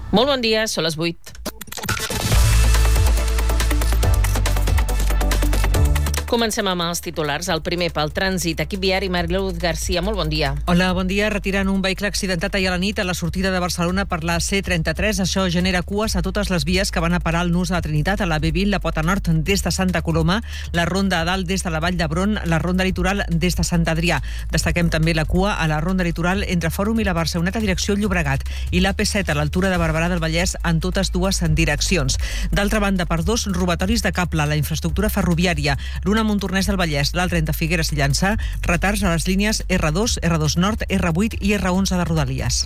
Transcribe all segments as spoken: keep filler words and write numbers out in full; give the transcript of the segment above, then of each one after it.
Molt bon dia, són les vuit. Comencem amb els titulars. El primer pel trànsit. Equip viari, Mariluz Garcia, molt bon dia. Hola, bon dia. Retiren un vehicle accidentat ahir a la nit a la sortida de Barcelona per la C trenta-tres. Això genera cues a totes les vies que van a parar al nus de la Trinitat, a la B vint, la Pota Nord des de Santa Coloma, la Ronda a dalt des de la Vall d'Hebron, la Ronda Litoral des de Sant Adrià. Destaquem també la cua a la Ronda Litoral entre Fòrum i la Barceloneta direcció Llobregat i l'A P set a l'altura de Barberà del Vallès en totes dues direccions. D'altra banda, per dos robatoris de cable a la infraestructura ferroviària, l'una a Montornès del Vallès, l'altra entre Figueres i Llançà, retards a les línies R dos, R dos Nord, R vuit i R onze de Rodalies.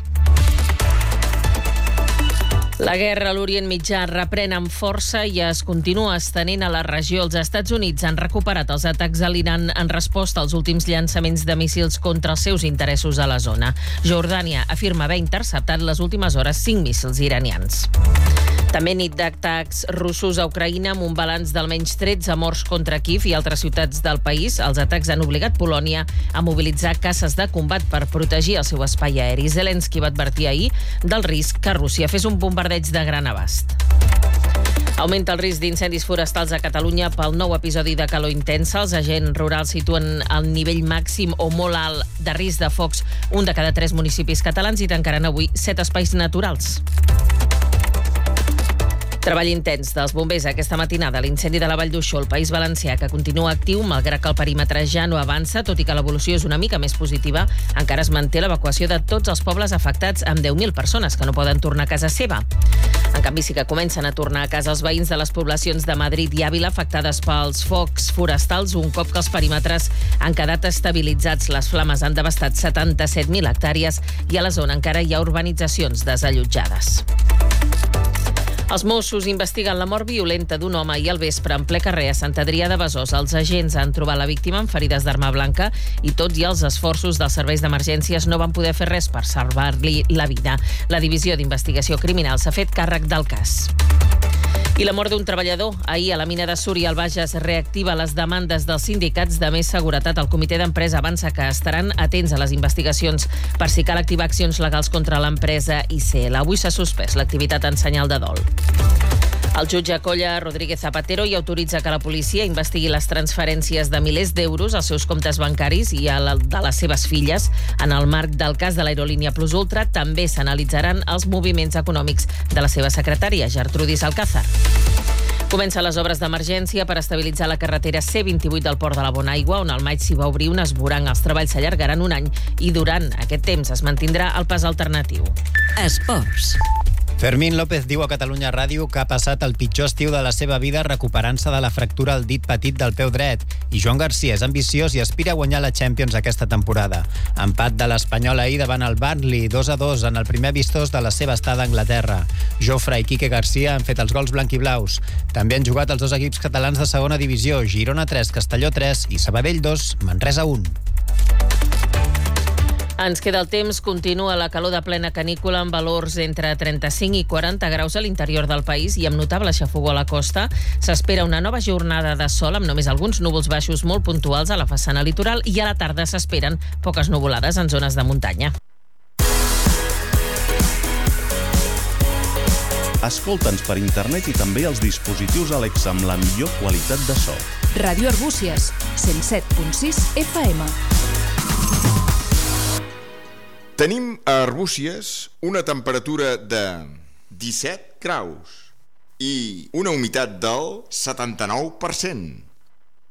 La guerra a l'Orient Mitjà reprèn amb força i es continua estenent a la regió. Els Estats Units han recuperat els atacs a l'Iran en resposta als últims llançaments de míssils contra els seus interessos a la zona. Jordània afirma haver interceptat les últimes hores cinc míssils iranians. També nit d'atacs russos a Ucraïna amb un balanç d'almenys tretze morts contra Kíev i altres ciutats del país. Els atacs han obligat Polònia a mobilitzar caces de combat per protegir el seu espai aeri. Zelensky va advertir ahir del risc que Rússia fes un bombardeig de gran abast. Augmenta el risc d'incendis forestals a Catalunya pel nou episodi de calor intensa. Els agents rurals situen el nivell màxim o molt alt de risc de focs un de cada tres municipis catalans i tancaran avui set espais naturals. Treball intens dels bombers aquesta matinada a l'incendi de la Vall d'Uixó, al País Valencià, que continua actiu malgrat que el perímetre ja no avança, tot i que l'evolució és una mica més positiva. Encara es manté l'evacuació de tots els pobles afectats amb deu mil persones que no poden tornar a casa seva. En canvi, sí que comencen a tornar a casa els veïns de les poblacions de Madrid i Àvila afectades pels focs forestals un cop que els perímetres han quedat estabilitzats. Les flames han devastat setanta-set mil hectàrees i a la zona encara hi ha urbanitzacions desallotjades. Els Mossos investiguen la mort violenta d'un home i al vespre en ple carrer a Sant Adrià de Besòs. Els agents han trobat la víctima amb ferides d'arma blanca i tot i els esforços dels serveis d'emergències no van poder fer res per salvar-li la vida. La Divisió d'Investigació Criminal s'ha fet càrrec del cas. I la mort d'un treballador. Ahir a la mina de Súria, al Bages, reactiva les demandes dels sindicats de més seguretat. El comitè d'empresa avança que estaran atents a les investigacions per si cal activar accions legals contra l'empresa I C L. Avui s'ha suspès l'activitat en senyal de dol. El jutge acolla Rodríguez Zapatero i autoritza que la policia investigui les transferències de milers d'euros als seus comptes bancaris i a la de les seves filles. En el marc del cas de l'aerolínia Plus Ultra també s'analitzaran els moviments econòmics de la seva secretària, Gertrudis Alcázar. Comencen les obres d'emergència per estabilitzar la carretera C vint-i-vuit del Port de la Bonaigua, on al maig s'hi va obrir un esvoranc. Els treballs s'allargaran un any i durant aquest temps es mantindrà el pas alternatiu. Esports. Fermín López diu a Catalunya Ràdio que ha passat el pitjor estiu de la seva vida recuperant-se de la fractura al dit petit del peu dret. I Joan Garcia és ambiciós i aspira a guanyar la Champions aquesta temporada. Empat de l'Espanyol ahir davant el Burnley, dos a dos, en el primer vistós de la seva estada a Anglaterra. Jofre i Quique Garcia han fet els gols blanquiblaus. També han jugat els dos equips catalans de segona divisió, Girona tres, Castelló tres i Sabadell dos, Manresa un. Ens queda el temps, continua la calor de plena canícula amb valors entre trenta-cinc i quaranta graus a l'interior del país i amb notable xafogó a la costa. S'espera una nova jornada de sol amb només alguns núvols baixos molt puntuals a la façana litoral i a la tarda s'esperen poques nuvolades en zones de muntanya. Escolta'ns per internet i també als dispositius Alexa amb la millor qualitat de so. Ràdio Arbúcies, cent set punt sis F M. Tenim a Arbúcies una temperatura de disset graus i una humitat del setanta-nou per cent.